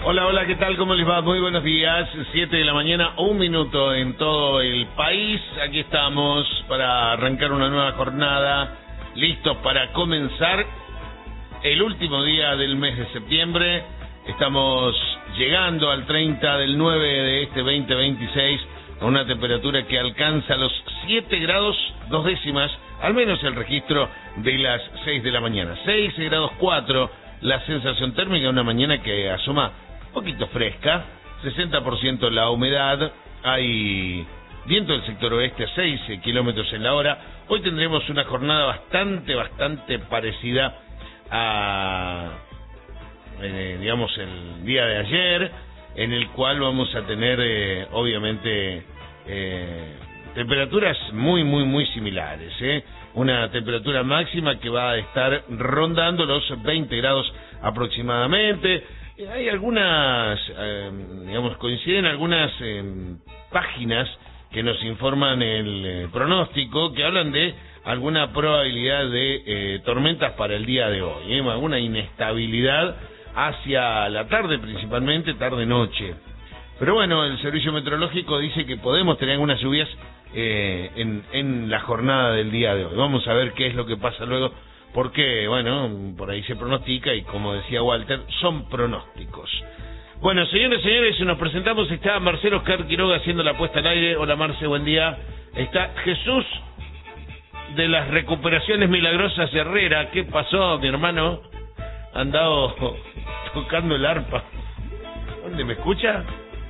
Hola, hola, ¿qué tal? ¿Cómo les va? Muy buenos días. 7 de la mañana, 1 minuto en todo el país. Aquí estamos para arrancar una nueva jornada, listos para comenzar el último día del mes de septiembre. Estamos llegando al 30 del 9 de este 2026 con una temperatura que alcanza los 7 grados 2 décimas, al menos el registro de las 6 de la mañana. 6 grados 4 la sensación térmica, una mañana que asoma un poquito fresca, 60% la humedad, hay viento del sector oeste a 6 kilómetros en la hora. Hoy tendremos una jornada bastante parecida a, digamos, el día de ayer, en el cual vamos a tener, obviamente, temperaturas muy similares, una temperatura máxima que va a estar rondando los 20 grados aproximadamente. Hay algunas, digamos, coinciden algunas páginas que nos informan el pronóstico, que hablan de alguna probabilidad de tormentas para el día de hoy, alguna inestabilidad hacia la tarde, principalmente tarde-noche. Pero bueno, el servicio meteorológico dice que podemos tener algunas lluvias en la jornada del día de hoy. Vamos a ver qué es lo que pasa luego, porque, bueno, por ahí se pronostica y, como decía Walter, son pronósticos. Bueno, señores, nos presentamos. Está Marcelo Oscar Quiroga haciendo la puesta al aire. Hola, Marce, buen día. Está Jesús de las recuperaciones milagrosas Herrera. ¿Qué pasó, mi hermano? Andado tocando el arpa. ¿Dónde me escucha?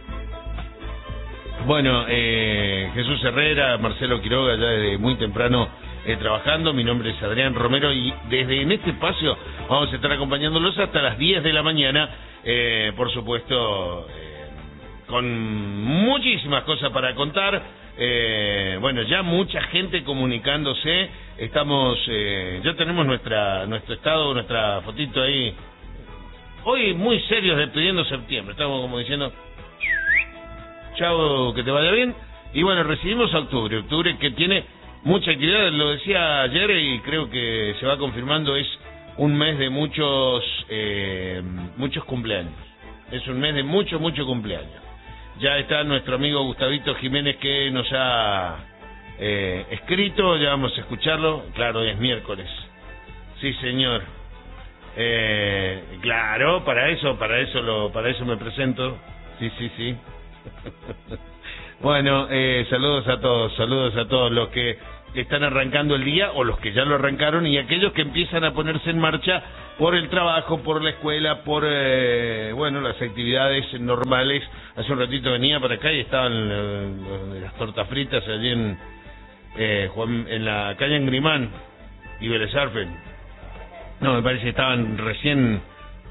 Bueno, Jesús Herrera, Marcelo Quiroga, ya desde muy temprano trabajando. Mi nombre es Adrián Romero y desde en este espacio vamos a estar acompañándolos hasta las 10 de la mañana, por supuesto, con muchísimas cosas para contar. Bueno, ya mucha gente comunicándose. Estamos, ya tenemos nuestro estado, nuestra fotito ahí. Hoy muy serios despidiendo septiembre. Estamos como diciendo, chao, que te vaya bien. Y bueno, recibimos a octubre que tiene mucha actividad. Lo decía ayer y creo que se va confirmando, es un mes de muchos cumpleaños. Es un mes de mucho cumpleaños. Ya está nuestro amigo Gustavito Jiménez, que nos ha escrito, ya vamos a escucharlo. Claro, hoy es miércoles. Sí, señor. Claro, para eso me presento. Sí. Bueno, saludos a todos los que están arrancando el día o los que ya lo arrancaron, y aquellos que empiezan a ponerse en marcha por el trabajo, por la escuela, por bueno, las actividades normales. Hace un ratito venía para acá y estaban las tortas fritas allí en la calle en Grimán y Vélez Sarsfield. No, me parece que estaban recién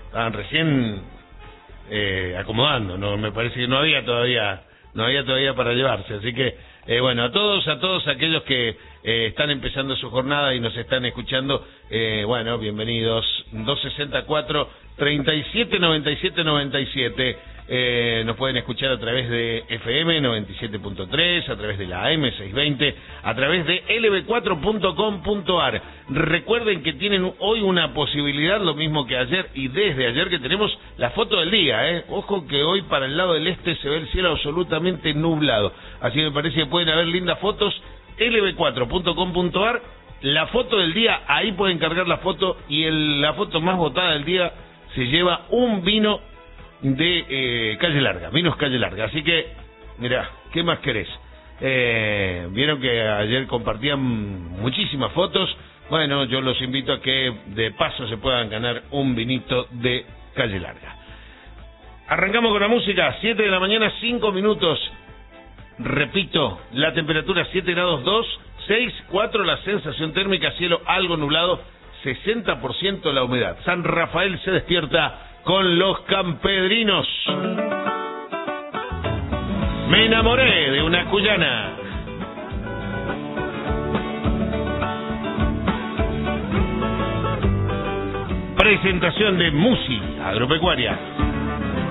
acomodando. No, me parece que no había todavía para llevarse. Así que bueno, a todos aquellos que están empezando su jornada y nos están escuchando, bueno, bienvenidos. 264 37 97 97. Nos pueden escuchar a través de FM 97.3, a través de la AM 620, a través de lb4.com.ar. Recuerden que tienen hoy una posibilidad, lo mismo que ayer y desde ayer, que tenemos la foto del día. Ojo que hoy para el lado del este se ve el cielo absolutamente nublado, así que me parece que pueden haber lindas fotos. lb4.com.ar, la foto del día, ahí pueden cargar la foto, y la foto más votada del día se lleva un vino de Calle Larga, Vinos Calle Larga. Así que, mirá, ¿qué más querés? Vieron que ayer compartían muchísimas fotos. Bueno, yo los invito a que de paso se puedan ganar un vinito de Calle Larga. Arrancamos con la música. 7 de la mañana, 5 minutos. Repito, la temperatura 7 grados 2, 6, 4 la sensación térmica, cielo algo nublado, 60% la humedad. San Rafael se despierta con los campedrinos. Me enamoré de una cuyana. Presentación de Musi Agropecuaria.